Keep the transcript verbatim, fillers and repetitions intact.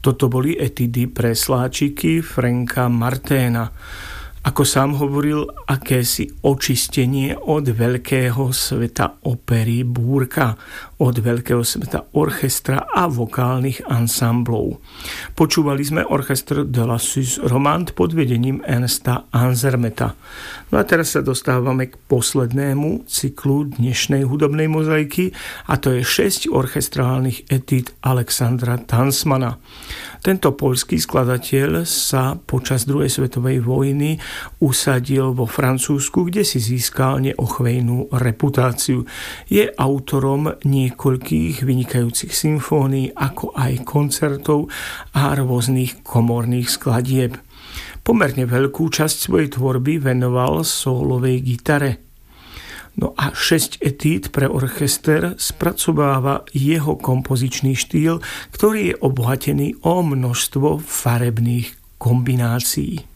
Toto boli etudy pre sláčiky Franka Marténa. Ako sám hovoril, akési očistenie od veľkého sveta opery Búrka, od veľkého sveta orchestra a vokálnych ansámblov. Počúvali sme orchestr de la Suisse Romande pod vedením Ernsta Ansermeta. No a teraz sa dostávame k poslednému cyklu dnešnej hudobnej mozaiky, a to je šesť orchestrálnych etúd Alexandra Tansmana. Tento poľský skladateľ sa počas druhej svetovej vojny usadil vo Francúzsku, kde si získal neochvejnú reputáciu. Je autorom niekoľkých vynikajúcich symfónií, ako aj koncertov a rôznych komorných skladieb. Pomerne veľkú časť svojej tvorby venoval sólovej gitare. No a šesť etúd pre orchester spracováva jeho kompozičný štýl, ktorý je obohatený o množstvo farebných kombinácií.